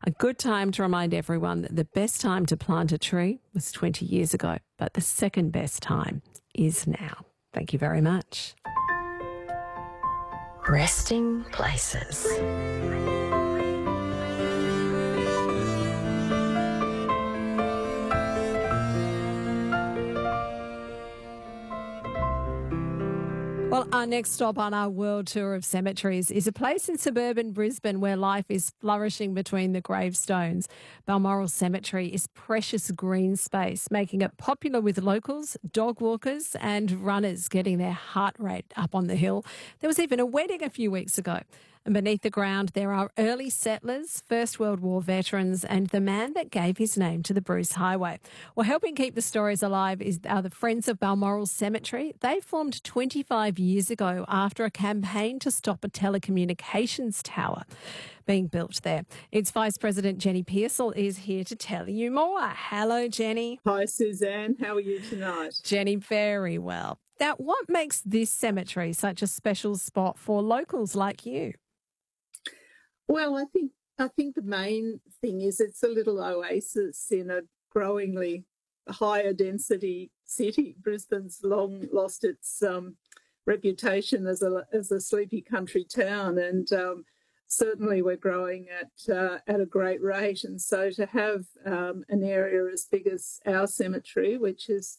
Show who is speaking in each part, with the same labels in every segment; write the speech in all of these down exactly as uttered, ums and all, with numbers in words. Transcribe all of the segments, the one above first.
Speaker 1: A good time to remind everyone that the best time to plant a tree was twenty years ago, but the second best time is now. Thank you very much.
Speaker 2: Resting Places.
Speaker 1: Well, our next stop on our world tour of cemeteries is a place in suburban Brisbane where life is flourishing between the gravestones. Balmoral Cemetery is precious green space, making it popular with locals, dog walkers and runners getting their heart rate up on the hill. There was even a wedding a few weeks ago. And beneath the ground, there are early settlers, First World War veterans and the man that gave his name to the Bruce Highway. Well, helping keep the stories alive is are the Friends of Balmoral Cemetery. They formed twenty-five years ago after a campaign to stop a telecommunications tower being built there. Its Vice President Jenny Pearsall is here to tell you more. Hello, Jenny.
Speaker 3: Hi, Suzanne. How are you tonight?
Speaker 1: Jenny, very well. Now, what makes this cemetery such a special spot for locals like you?
Speaker 3: Well, I think I think the main thing is it's a little oasis in a growingly higher density city. Brisbane's long lost its um, reputation as a as a sleepy country town, and um, certainly we're growing at uh, at a great rate. And so to have um, an area as big as our cemetery, which is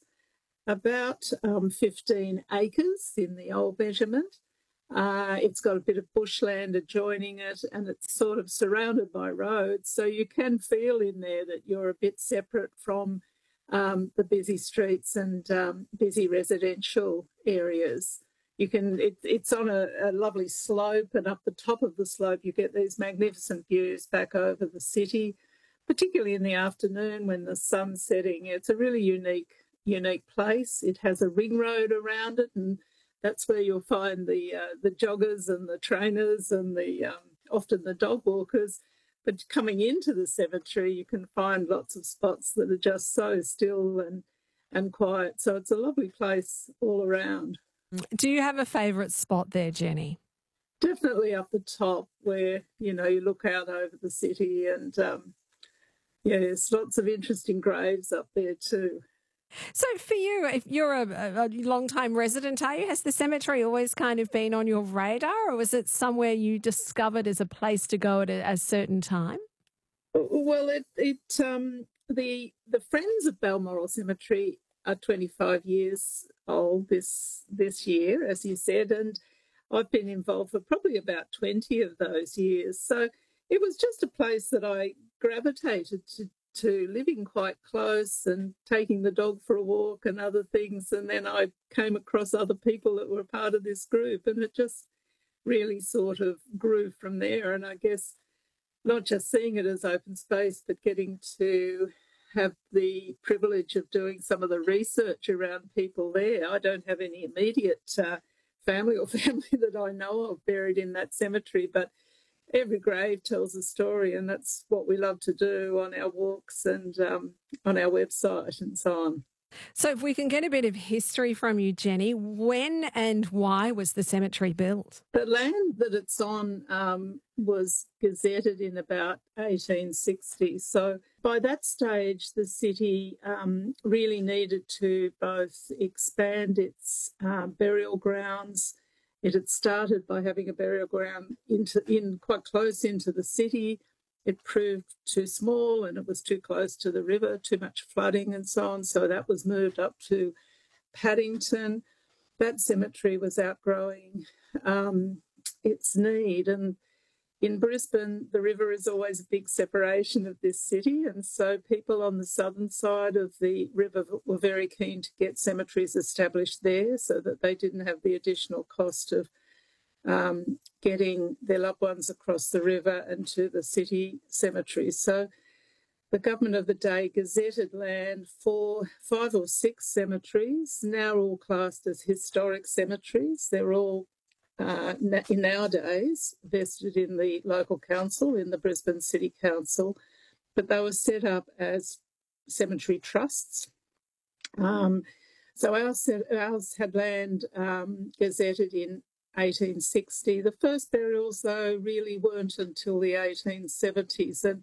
Speaker 3: about um, fifteen acres in the old measurement. Uh, it's got a bit of bushland adjoining it, and it's sort of surrounded by roads. So you can feel in there that you're a bit separate from um, the busy streets and um, busy residential areas. You can. It, it's on a, a lovely slope, and up the top of the slope you get these magnificent views back over the city, particularly in the afternoon when the sun's setting. It's a really unique, unique place. It has a ring road around it, and that's where you'll find the uh, the joggers and the trainers and the um, often the dog walkers. But coming into the cemetery, you can find lots of spots that are just so still and and quiet. So it's a lovely place all around.
Speaker 1: Do you have a favourite spot there, Jenny?
Speaker 3: Definitely up the top where, you know, you look out over the city, and um, yeah, there's lots of interesting graves up there too.
Speaker 1: So for you, if you're a, a long-time resident, are you? Has the cemetery always kind of been on your radar, or was it somewhere you discovered as a place to go at a, a certain time?
Speaker 3: Well, it, it um, the the Friends of Balmoral Cemetery are twenty-five years old this this year, as you said, and I've been involved for probably about twenty of those years. So it was just a place that I gravitated to. to living quite close and taking the dog for a walk and other things. And then I came across other people that were part of this group, and it just really sort of grew from there. And I guess not just seeing it as open space, but getting to have the privilege of doing some of the research around people there. I don't have any immediate uh, family or family that I know of buried in that cemetery, but every grave tells a story, and that's what we love to do on our walks and um, on our website and so on.
Speaker 1: So if we can get a bit of history from you, Jenny, when and why was the cemetery built?
Speaker 3: The land that it's on um, was gazetted in about eighteen sixty. So by that stage, the city um, really needed to both expand its uh, burial grounds. It had started by having a burial ground into, in quite close into the city. It proved too small, and it was too close to the river, too much flooding and so on. So that was moved up to Paddington. That cemetery was outgrowing um, its need. And in Brisbane, the river is always a big separation of this city. And so people on the southern side of the river were very keen to get cemeteries established there so that they didn't have the additional cost of um, getting their loved ones across the river and to the city cemeteries. So the government of the day gazetted land for five or six cemeteries, now all classed as historic cemeteries. They're all Uh, in nowadays vested in the local council, in the Brisbane City Council, but they were set up as cemetery trusts. Um, so ours, ours had land um, gazetted in eighteen sixty. The first burials, though, really weren't until the eighteen seventies, and